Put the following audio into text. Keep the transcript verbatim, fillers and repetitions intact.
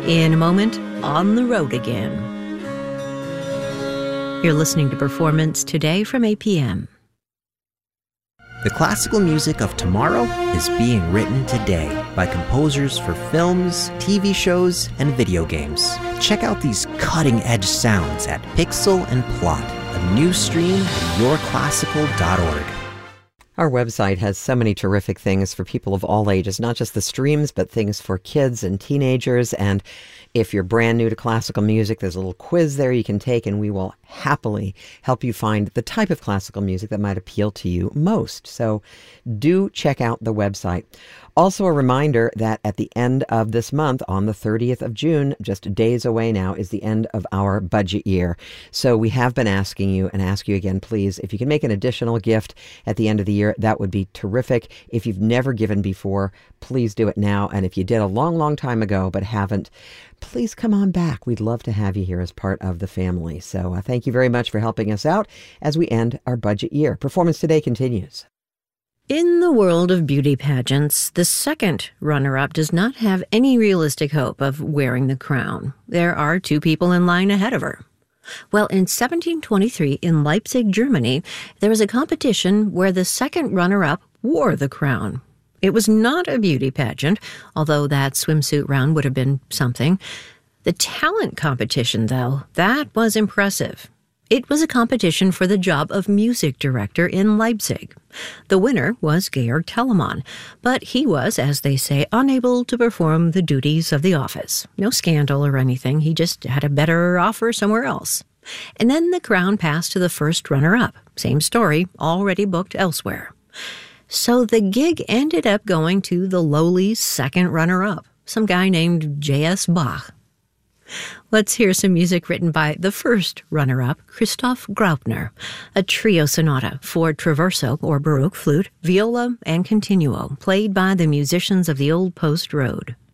In a moment, on the road again. You're listening to Performance Today from A P M. The classical music of tomorrow is being written today by composers for films, T V shows, and video games. Check out these cutting-edge sounds at Pixel and Plot, a new stream at your classical dot org. Our website has so many terrific things for people of all ages, not just the streams, but things for kids and teenagers. And if you're brand new to classical music, there's a little quiz there you can take, and we will happily help you find the type of classical music that might appeal to you most. So do check out the website. Also, a reminder that at the end of this month, on the thirtieth of June, just days away now, is the end of our budget year. So we have been asking you, and ask you again, please, if you can make an additional gift at the end of the year, that would be terrific. If you've never given before, please do it now. And if you did a long, long time ago but haven't, please come on back. We'd love to have you here as part of the family. So uh, thank you very much for helping us out as we end our budget year. Performance Today continues. In the world of beauty pageants, the second runner-up does not have any realistic hope of wearing the crown. There are two people in line ahead of her. Well, in seventeen twenty-three, in Leipzig, Germany, there was a competition where the second runner-up wore the crown. It was not a beauty pageant, although that swimsuit round would have been something. The talent competition, though, that was impressive. It was a competition for the job of music director in Leipzig. The winner was Georg Telemann, but he was, as they say, unable to perform the duties of the office. No scandal or anything, he just had a better offer somewhere else. And then the crown passed to the first runner-up. Same story, already booked elsewhere. So the gig ended up going to the lowly second runner-up, some guy named J S Bach. Let's hear some music written by the first runner-up, Christoph Graupner, a trio sonata for traverso or baroque flute, viola, and continuo, played by the musicians of the Old Post Road.